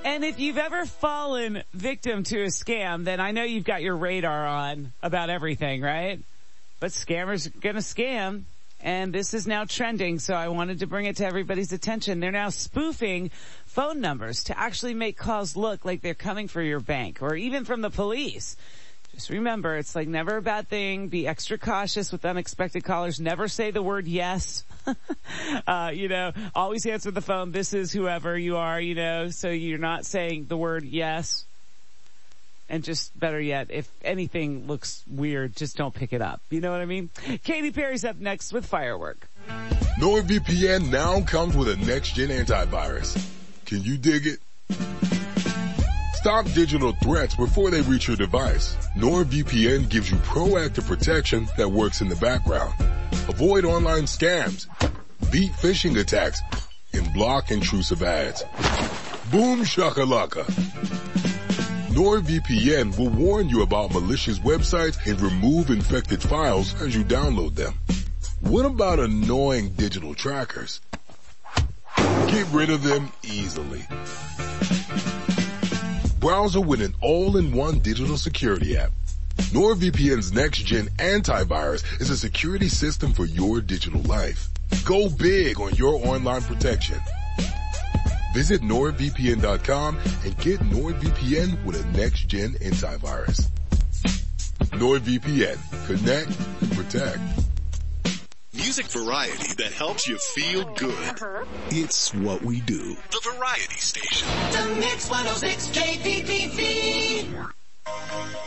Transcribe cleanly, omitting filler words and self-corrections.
And if you've ever fallen victim to a scam, then I know you've got your radar on about everything, right? But scammers are gonna scam, and this is now trending, so I wanted to bring it to everybody's attention. They're now spoofing phone numbers to actually make calls look like they're coming for your bank, or even from the police. Just remember, it's like never a bad thing. Be extra cautious with unexpected callers. Never say the word yes. Always answer the phone. This is whoever you are, so you're not saying the word yes. And just better yet, if anything looks weird, just don't pick it up. You know what I mean? Katy Perry's up next with Firework. NordVPN now comes with a next-gen antivirus. Can you dig it? Stop digital threats before they reach your device. NordVPN gives you proactive protection that works in the background. Avoid online scams, beat phishing attacks, and block intrusive ads. Boom shakalaka. NordVPN will warn you about malicious websites and remove infected files as you download them. What about annoying digital trackers? Get rid of them easily. Browser with an all-in-one digital security app. NordVPN's next-gen antivirus is a security system for your digital life. Go big on your online protection. Visit NordVPN.com and get NordVPN with a next-gen antivirus. NordVPN. Connect and protect. Music variety that helps you feel good. It's what we do. The Variety Station. The Mix 106 KPPV.